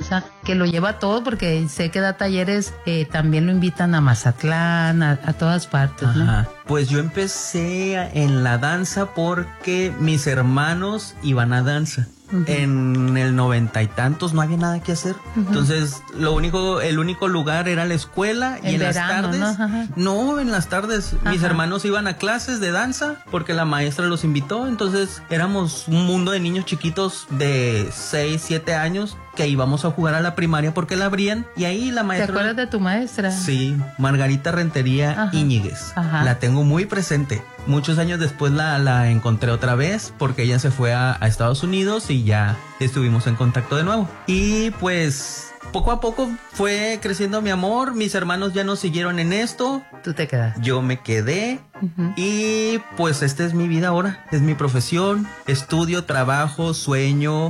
danza, que lo lleva todo, porque sé que da talleres, también lo invitan a Mazatlán, a todas partes, ¿no? Ajá. Pues yo empecé en la danza porque mis hermanos iban a danza. Uh-huh. En el 90 y tantos no había nada que hacer. Uh-huh. Entonces, el único lugar era la escuela y en verano, las tardes. No, en las tardes. Ajá. Mis hermanos iban a clases de danza porque la maestra los invitó. Entonces, éramos un mundo de niños chiquitos de 6, 7 años que íbamos a jugar a la primaria porque la abrían y ahí la maestra... ¿Te acuerdas de tu maestra? Sí, Margarita Rentería. Ajá. Íñiguez. Ajá. La tengo muy presente. Muchos años después la encontré otra vez porque ella se fue a Estados Unidos y ya estuvimos en contacto de nuevo. Y pues poco a poco fue creciendo mi amor. Mis hermanos ya no siguieron en esto. ¿Tú te quedaste? Yo me quedé. Uh-huh. Y pues esta es mi vida ahora. Es mi profesión. Estudio, trabajo, sueño,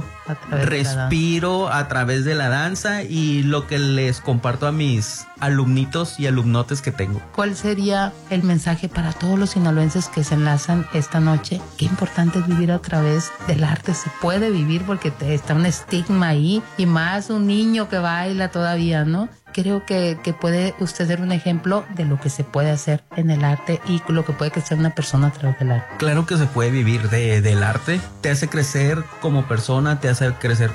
respiro a través de la danza y lo que les comparto a mis alumnitos y alumnotes que tengo. ¿Cuál sería el mensaje para todos los sinaloenses que se enlazan esta noche? Qué importante es vivir a través del arte. Se puede vivir porque está un estigma ahí, y más un niño que baila todavía, ¿no? Creo que puede usted ser un ejemplo de lo que se puede hacer en el arte y lo que puede crecer una persona a través del arte. Claro que se puede vivir del arte. Te hace crecer como persona, te hace crecer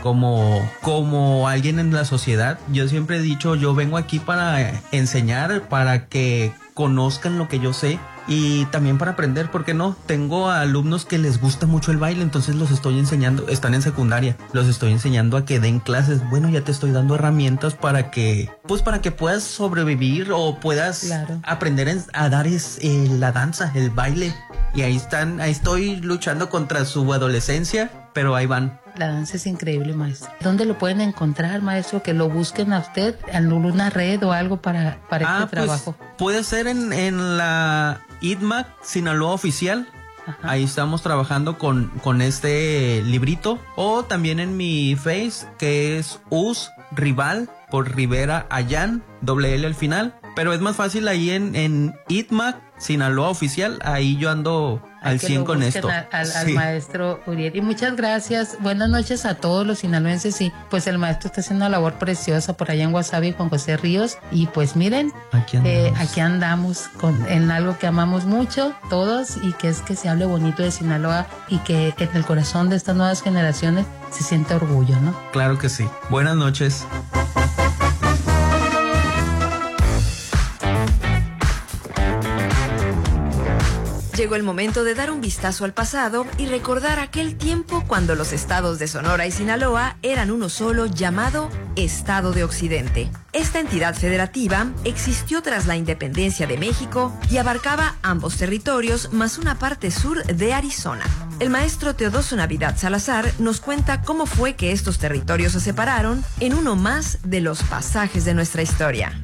como alguien en la sociedad. Yo siempre he dicho, yo vengo aquí para enseñar, para que conozcan lo que yo sé. Y también para aprender, ¿por qué no? Tengo alumnos que les gusta mucho el baile, entonces los estoy enseñando, están en secundaria, los estoy enseñando a que den clases. Bueno, ya te estoy dando herramientas para que puedas sobrevivir o puedas aprender a dar la danza, el baile. Y ahí estoy luchando contra su adolescencia, pero ahí van. La danza es increíble, maestro. ¿Dónde lo pueden encontrar, maestro? Que lo busquen a usted en una red o algo para este trabajo. Pues, puede ser en la ITMAC Sinaloa Oficial. Ajá. Ahí estamos trabajando con este librito. O también en mi Face, que es US Rival por Rivera Allán, doble L al final. Pero es más fácil ahí en ITMAC Sinaloa Oficial. Ahí yo ando al 100 con esto. Al maestro Uriel. Y muchas gracias. Buenas noches a todos los sinaloenses. Y pues el maestro está haciendo una labor preciosa por allá en Guasave, Juan José Ríos. Y pues miren, aquí andamos en algo que amamos mucho todos, y que es que se hable bonito de Sinaloa y que en el corazón de estas nuevas generaciones se siente orgullo, ¿no? Claro que sí. Buenas noches. Llegó el momento de dar un vistazo al pasado y recordar aquel tiempo cuando los estados de Sonora y Sinaloa eran uno solo, llamado Estado de Occidente. Esta entidad federativa existió tras la independencia de México y abarcaba ambos territorios más una parte sur de Arizona. El maestro Teodoso Navidad Salazar nos cuenta cómo fue que estos territorios se separaron en uno más de los pasajes de nuestra historia.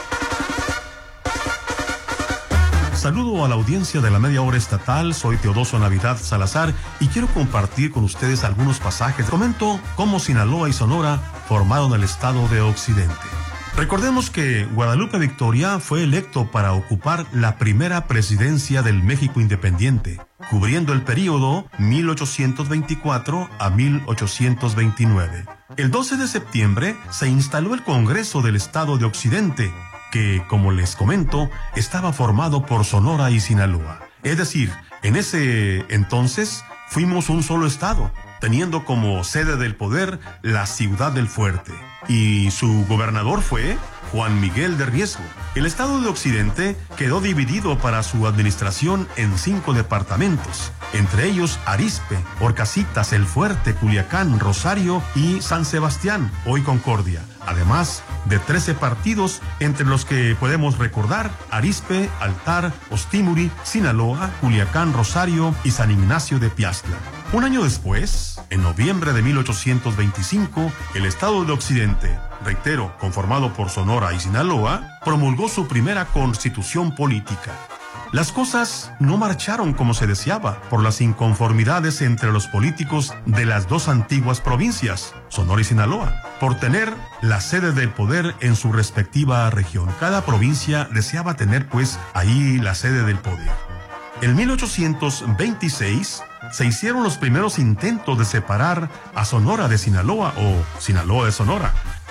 Saludo a la audiencia de la Media Hora Estatal, soy Teodoso Navidad Salazar y quiero compartir con ustedes algunos pasajes. Comento cómo Sinaloa y Sonora formaron el Estado de Occidente. Recordemos que Guadalupe Victoria fue electo para ocupar la primera presidencia del México independiente, cubriendo el período 1824 a 1829. El 12 de septiembre se instaló el Congreso del Estado de Occidente, que, como les comento, estaba formado por Sonora y Sinaloa. Es decir, en ese entonces fuimos un solo estado, teniendo como sede del poder la Ciudad del Fuerte. Y su gobernador fue Juan Miguel de Riesgo. El estado de Occidente quedó dividido para su administración en 5 departamentos, entre ellos Arizpe, Horcasitas, El Fuerte, Culiacán, Rosario y San Sebastián, hoy Concordia. Además de 13 partidos, entre los que podemos recordar Arizpe, Altar, Ostimuri, Sinaloa, Culiacán, Rosario y San Ignacio de Piastla. Un año después, en noviembre de 1825, el Estado de Occidente, reitero, conformado por Sonora y Sinaloa, promulgó su primera constitución política. Las cosas no marcharon como se deseaba por las inconformidades entre los políticos de las dos antiguas provincias, Sonora y Sinaloa, por tener la sede del poder en su respectiva región. Cada provincia deseaba tener, pues, ahí la sede del poder. En 1826 se hicieron los primeros intentos de separar a Sonora de Sinaloa o Sinaloa de Sonora.